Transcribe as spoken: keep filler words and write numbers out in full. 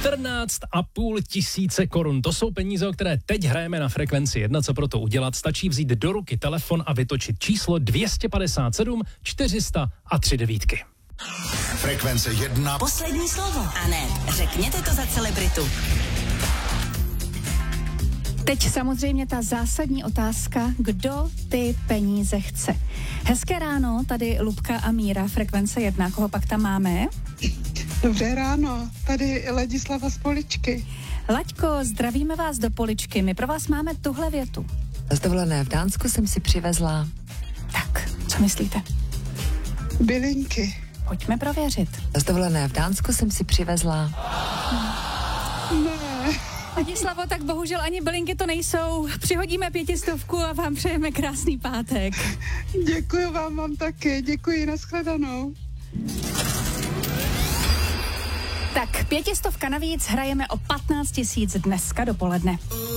čtrnáct a půl tisíce korun. To jsou peníze, o které teď hrajeme na Frekvenci jedna. Co pro to udělat? Stačí vzít do ruky telefon a vytočit číslo dvě stě padesát sedm čtyři sta a tři devítky. Frekvence jedna. Poslední slovo. A ne, řekněte to za celebritu. Teď samozřejmě ta zásadní otázka, kdo ty peníze chce. Hezké ráno, tady Lubka a Míra, Frekvence jedna, koho pak tam máme? Dobré ráno, tady Ladislava z Poličky. Laďko, zdravíme vás do Poličky, my pro vás máme tuhle větu. Z dovolené v Dánsku jsem si přivezla... Tak, co myslíte? Bylinky. Pojďme prověřit. Z dovolené v Dánsku jsem si přivezla... Ne. Ladislavo, tak bohužel ani bylinky to nejsou. Přihodíme pětistovku a vám přejeme krásný pátek. Děkuji vám, vám taky. Děkuji, nashledanou. Tak, pětistovka navíc, hrajeme o patnáct tisíc dneska dopoledne.